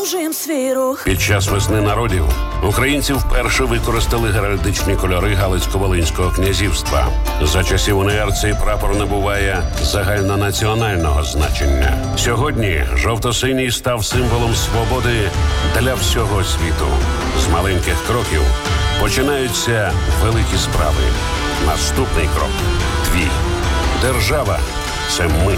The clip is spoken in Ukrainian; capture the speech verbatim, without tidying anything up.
продовжуємо свій рух. Під час весни народів українці вперше використали геральдичні кольори Галицько-Волинського князівства. За часів УНР цей прапор набуває загальнонаціонального значення. Сьогодні жовто-синій став символом свободи для всього світу. З маленьких кроків починаються великі справи. Наступний крок – твій. Держава – це ми.